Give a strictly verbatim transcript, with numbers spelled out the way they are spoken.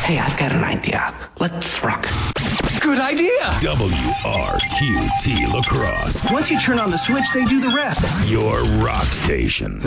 Hey, I've got an idea. Let's rock. Good idea! W R Q T La Crosse. Once you turn on the switch, they do the rest. Your rock station.